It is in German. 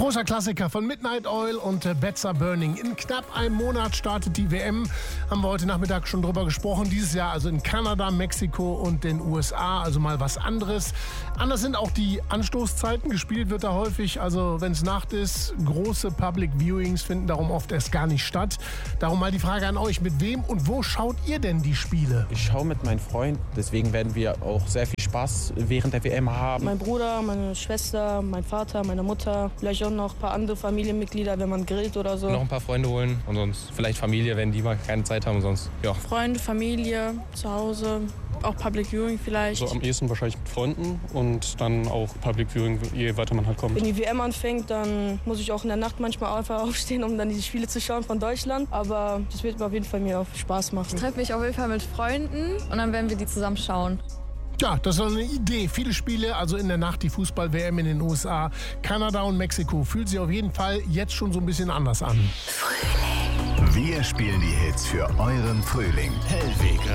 Großer Klassiker von Midnight Oil und Better Burning. In knapp einem Monat startet die WM. Haben wir heute Nachmittag schon drüber gesprochen. Dieses Jahr also in Kanada, Mexiko und den USA. Also mal was anderes. Anders sind auch die Anstoßzeiten. Gespielt wird da häufig, also wenn es Nacht ist, große Public Viewings finden darum oft erst gar nicht statt. Darum mal die Frage an euch. Mit wem und wo schaut ihr denn die Spiele? Ich schaue mit meinem Freund. Deswegen werden wir auch sehr viel Spaß während der WM haben. Mein Bruder, meine Schwester, mein Vater, meine Mutter. Vielleicht auch noch ein paar andere Familienmitglieder, wenn man grillt oder so. Noch ein paar Freunde holen und sonst vielleicht Familie, wenn die mal keine Zeit haben. Sonst, ja. Freunde, Familie, zu Hause, auch Public Viewing vielleicht. So am ehesten wahrscheinlich mit Freunden und dann auch Public Viewing, je weiter man halt kommt. Wenn die WM anfängt, dann muss ich auch in der Nacht manchmal einfach aufstehen, um dann die Spiele zu schauen von Deutschland. Aber das wird auf jeden Fall mir auch Spaß machen. Ich treffe mich auf jeden Fall mit Freunden und dann werden wir die zusammen schauen. Ja, das ist eine Idee. Viele Spiele, also in der Nacht die Fußball-WM in den USA, Kanada und Mexiko. Fühlt sich auf jeden Fall jetzt schon so ein bisschen anders an. Wir spielen die Hits für euren Frühling. Hellweg